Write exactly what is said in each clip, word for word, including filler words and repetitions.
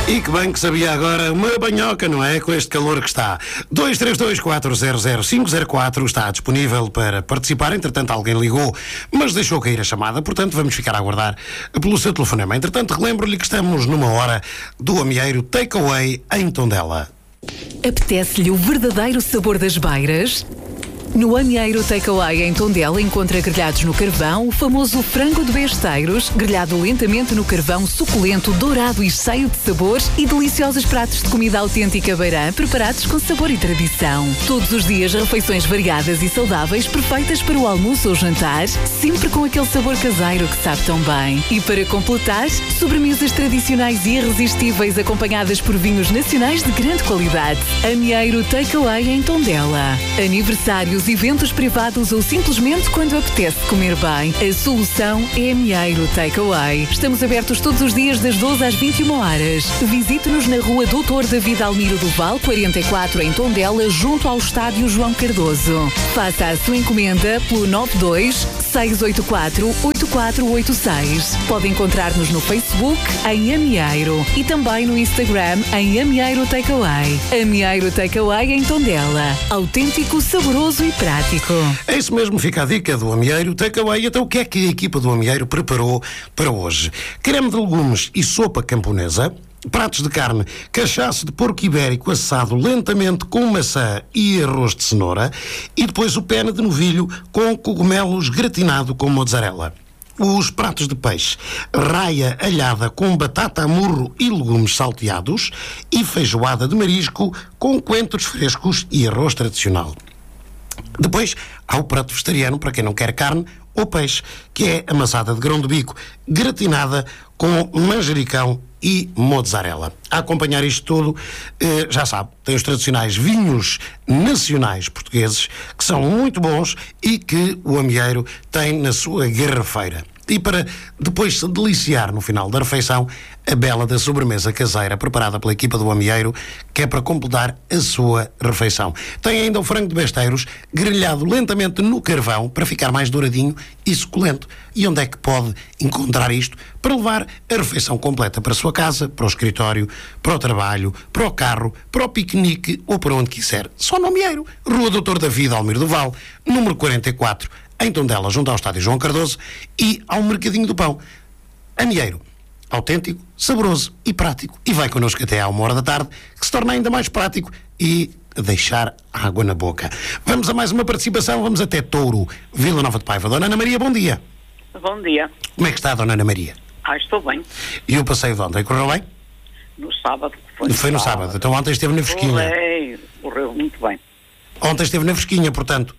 E que bem que sabia agora uma banhoca, não é? Com este calor que está. dois três dois, quatro zero zero, cinco zero quatro está disponível para participar. Entretanto, alguém ligou, mas deixou cair a chamada. Portanto, vamos ficar a aguardar pelo seu telefonema. Entretanto, relembro-lhe que estamos numa hora do Amieiro Takeaway em Tondela. Apetece-lhe o verdadeiro sabor das beiras? No Amieiro Takeaway em Tondela encontra grelhados no carvão, o famoso frango de besteiros, grelhado lentamente no carvão, suculento, dourado e cheio de sabores, e deliciosos pratos de comida autêntica beirã, preparados com sabor e tradição. Todos os dias refeições variadas e saudáveis, perfeitas para o almoço ou jantar, sempre com aquele sabor caseiro que sabe tão bem. E para completar, sobremesas tradicionais e irresistíveis acompanhadas por vinhos nacionais de grande qualidade. Amieiro Takeaway em Tondela. Aniversários, eventos privados ou simplesmente quando apetece comer bem, a solução é Amieiro Takeaway. Estamos abertos todos os dias das doze às vinte e uma horas. Visite-nos na rua doutor David Almiro do Val, quarenta e quatro, em Tondela, junto ao estádio João Cardoso. Faça a sua encomenda pelo nove dois, seis oito quatro, oito quatro oito seis. Pode encontrar-nos no Facebook em Amieiro e também no Instagram em Amieiro Takeaway. Amieiro Takeaway em Tondela. Autêntico, saboroso e prático. É isso mesmo, fica a dica do Amieiro Takeaway. Então, o que é que a equipa do Amieiro preparou para hoje? Creme de legumes e sopa camponesa, pratos de carne, cachaço de porco ibérico assado lentamente com maçã e arroz de cenoura, e depois o pene de novilho com cogumelos gratinado com mozzarella. Os pratos de peixe, raia alhada com batata a murro e legumes salteados, e feijoada de marisco com coentros frescos e arroz tradicional. Depois há o prato vegetariano para quem não quer carne ou peixe, que é a maçada de grão de bico gratinada com manjericão e mozzarella. A acompanhar isto tudo, eh, já sabe, tem os tradicionais vinhos nacionais portugueses, que são muito bons e que o Amieiro tem na sua garrafeira. E para depois se deliciar no final da refeição, a bela da sobremesa caseira preparada pela equipa do Amieiro, que é para completar a sua refeição. Tem ainda o frango de besteiros grelhado lentamente no carvão para ficar mais douradinho e suculento. E onde é que pode encontrar isto? Para levar a refeição completa para a sua casa, para o escritório, para o trabalho, para o carro, para o piquenique ou para onde quiser. Só no Amieiro, Rua doutor David Almiro do Val, número quarenta e quatro, em Tondela, junto ao estádio João Cardoso, e ao Mercadinho do Pão. Amieiro, autêntico, saboroso e prático. E vai connosco até à uma hora da tarde, que se torna ainda mais prático e deixar água na boca. Vamos a mais uma participação, vamos até Touro, Vila Nova de Paiva. Dona Ana Maria, bom dia. Bom dia. Como é que está, Dona Ana Maria? Ah, estou bem. E o passeio de ontem, correu bem? No sábado. Foi, foi no sábado. sábado. Então ontem esteve na fresquinha. Correu, correu muito bem. Ontem esteve na fresquinha, portanto.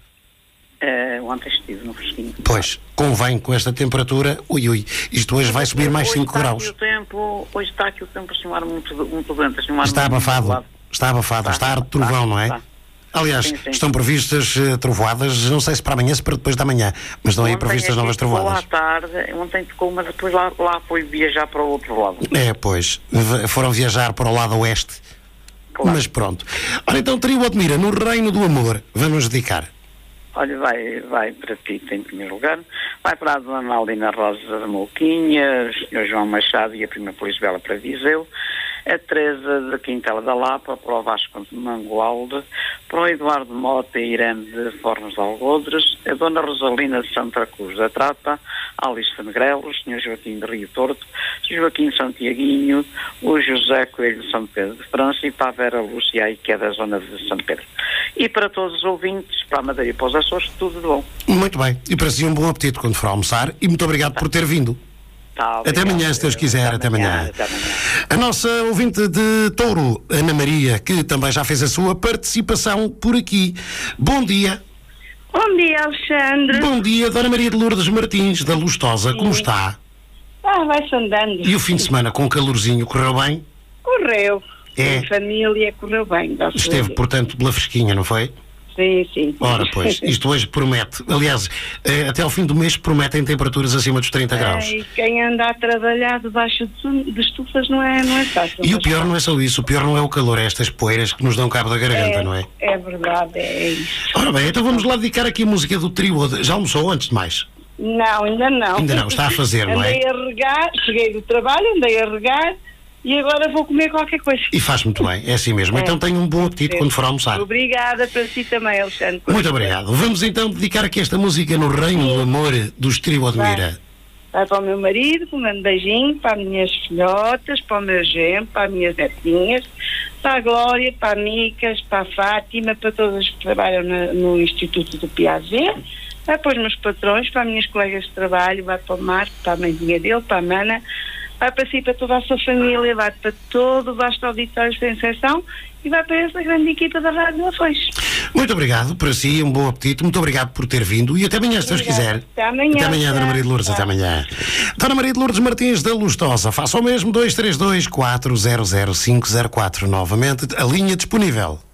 Uh, ontem estive no fresquinho. Pois, convém com esta temperatura, ui ui, isto hoje vai subir mais cinco graus. Aqui o tempo, hoje está aqui o tempo a chamar muito, muito vento, a chamar está muito abafado, muito está abafado, está, está ar de trovão, está, não é? Está. Aliás, sim, sim. Estão previstas uh, trovoadas, não sei se para amanhã, se para depois da manhã, mas estão ontem aí previstas é novas trovoadas. À tarde, ontem tocou, mas depois lá, lá foi viajar para o outro lado. É, pois, foram viajar para o lado oeste, claro. Mas pronto. Ora então, Trio Admira, no Reino do Amor, vamos dedicar. Olha, vai, vai para ti, em primeiro lugar, vai para a Dona Aldina Rosa da Mouquinha, o senhor João Machado e a prima Polisbela para Viseu, a Teresa da Quintela da Lapa, para o Vasco de Mangualde, para o Eduardo Mota e Irene de Fornos de Algodres, a Dona Rosalina de Santa Cruz da Trata, a Alice de Negrelo, o senhor Joaquim de Rio Torto, o Joaquim Santiaguinho, o José Coelho de São Pedro de França e para a Vera Lúcia, que é da zona de São Pedro. E para todos os ouvintes, para a Madeira e para os Açores, tudo de bom. Muito bem. E para si um bom apetite quando for almoçar e muito obrigado tá. por ter vindo. Tá, até amanhã, se Deus quiser, até, até, amanhã. até amanhã. A nossa ouvinte de Touro, Ana Maria, que também já fez a sua participação por aqui. Bom dia. Bom dia, Alexandre. Bom dia, Dona Maria de Lourdes Martins, da Lustosa. Sim. Como está? Ah, vai-se andando. E o fim de semana com calorzinho, correu bem? Correu. É. A família correu bem. Esteve, portanto, pela fresquinha, não foi? Sim, sim. Ora, pois, isto hoje promete. Aliás, até ao fim do mês prometem temperaturas acima dos trinta graus. E quem anda a trabalhar debaixo de estufas não é, não é fácil. E o pior não é só isso, o pior não é o calor, é estas poeiras que nos dão cabo da garganta, é, não é? É verdade, é isso. Ora bem, então vamos lá dedicar aqui a música do Trio. Já almoçou antes de mais? Não, ainda não. Ainda não, está a fazer, não é? Andei a regar, cheguei do trabalho, andei a regar, e agora vou comer qualquer coisa. E faz muito bem, é assim mesmo. É. Então tenha um bom apetite quando for almoçar. Obrigada para si também, Alexandre. Muito obrigado. Vamos então dedicar aqui esta música No Reino do Amor dos Trio Admira. Vai para o meu marido, com um beijinho, para as minhas filhotas, para o meu genro, para as minhas netinhas, para a Glória, para a Micas, para a Fátima, para todos os que trabalham na, no Instituto do Piaget, vai para os meus patrões, para as minhas colegas de trabalho, vai para o Marco, para a mãezinha dele, para a Mana, vai para si, para toda a sua família, vai para todo o vasto auditório sem exceção e vai para essa grande equipa da Rádio Lafões. Muito obrigado para si, um bom apetite, muito obrigado por ter vindo e até amanhã, se Deus quiser. Até amanhã. Até amanhã, Dona Maria de Lourdes, até amanhã. Dona Maria de Lourdes Martins da Lustosa, faça o mesmo, dois três dois, quatro zero zero, cinco zero quatro, novamente, a linha disponível.